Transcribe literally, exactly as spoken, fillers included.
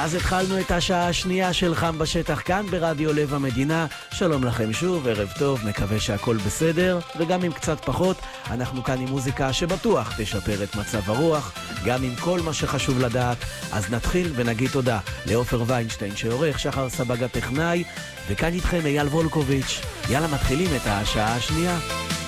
אז התחלנו את השעה השנייה של חם בשטח כאן ברדיו לב המדינה. שלום לכם שוב, ערב טוב, מקווה שהכל בסדר, וגם אם קצת פחות, אנחנו כאן עם מוזיקה שבטוח תשפר את מצב הרוח, גם עם כל מה שחשוב לדעת. אז נתחיל ונגיד תודה לאופר ויינשטיין שעורך, שחר סבג הטכנאי, וכאן איתכם אייל וולקוביץ'. יאללה, מתחילים את השעה השנייה.